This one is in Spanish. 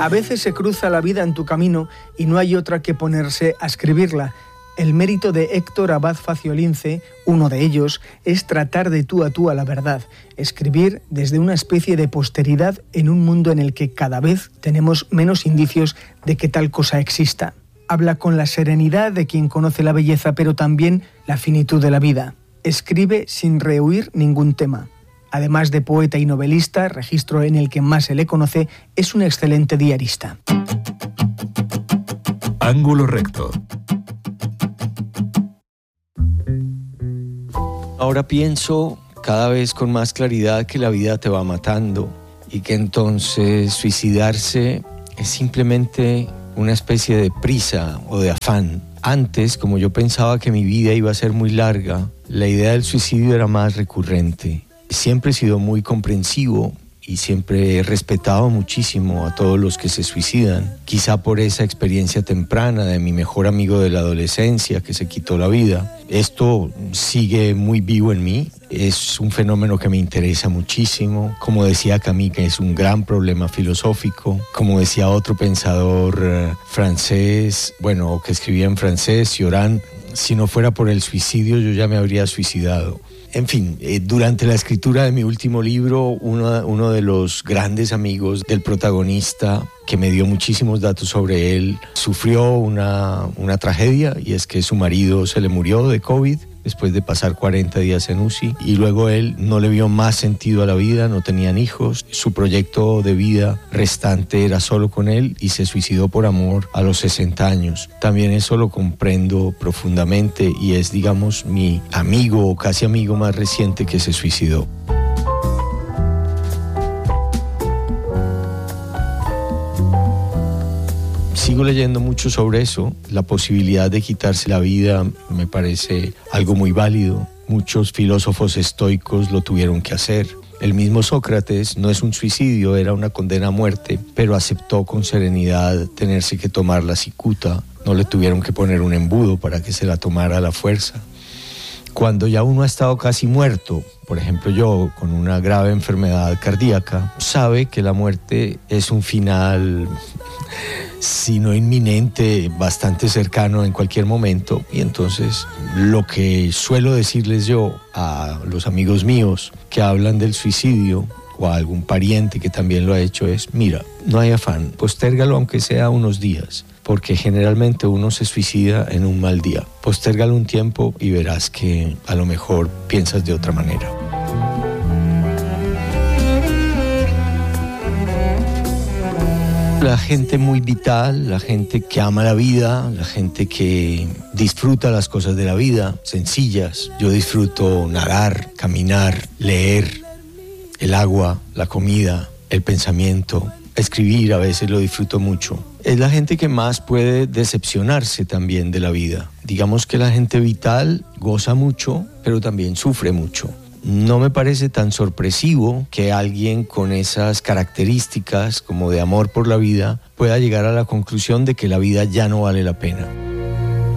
A veces se cruza la vida en tu camino y no hay otra que ponerse a escribirla. El mérito de Héctor Abad Faciolince, uno de ellos, es tratar de tú a la verdad, escribir desde una especie de posteridad en un mundo en el que cada vez tenemos menos indicios de que tal cosa exista. Habla con la serenidad de quien conoce la belleza, pero también la finitud de la vida. Escribe sin rehuir ningún tema. Además de poeta y novelista, registro en el que más se le conoce, es un excelente diarista. Ángulo recto. Ahora pienso cada vez con más claridad que la vida te va matando y que entonces suicidarse es simplemente una especie de prisa o de afán. Antes, como yo pensaba que mi vida iba a ser muy larga, la idea del suicidio era más recurrente. Siempre he sido muy comprensivo y siempre he respetado muchísimo a todos los que se suicidan. Quizá por esa experiencia temprana de mi mejor amigo de la adolescencia que se quitó la vida. Esto sigue muy vivo en mí. Es un fenómeno que me interesa muchísimo. Como decía Camus, que es un gran problema filosófico. Como decía otro pensador francés, que escribía en francés, Cioran, si no fuera por el suicidio yo ya me habría suicidado. En fin, durante la escritura de mi último libro, uno de los grandes amigos del protagonista, que me dio muchísimos datos sobre él, sufrió una tragedia, y es que su marido se le murió de COVID después de pasar 40 días en UCI, y luego él no le vio más sentido a la vida, no tenían hijos, su proyecto de vida restante era solo con él y se suicidó por amor a los 60 años. También eso lo comprendo profundamente y es, digamos, mi amigo o casi amigo más reciente que se suicidó. Sigo leyendo mucho sobre eso. La posibilidad de quitarse la vida me parece algo muy válido. Muchos filósofos estoicos lo tuvieron que hacer. El mismo Sócrates no es un suicidio, era una condena a muerte, pero aceptó con serenidad tenerse que tomar la cicuta. No le tuvieron que poner un embudo para que se la tomara a la fuerza. Cuando ya uno ha estado casi muerto, por ejemplo yo con una grave enfermedad cardíaca, sabe que la muerte es un final, si no inminente, bastante cercano en cualquier momento. Y entonces lo que suelo decirles yo a los amigos míos que hablan del suicidio o a algún pariente que también lo ha hecho es: mira, no hay afán, postérgalo aunque sea unos días, porque generalmente uno se suicida en un mal día. Postérgalo un tiempo y verás que a lo mejor piensas de otra manera. La gente muy vital, la gente que ama la vida, la gente que disfruta las cosas de la vida, sencillas. Yo disfruto nadar, caminar, leer, el agua, la comida, el pensamiento. Escribir a veces lo disfruto mucho. Es la gente que más puede decepcionarse también de la vida. Digamos que la gente vital goza mucho, pero también sufre mucho. No me parece tan sorpresivo que alguien con esas características como de amor por la vida pueda llegar a la conclusión de que la vida ya no vale la pena.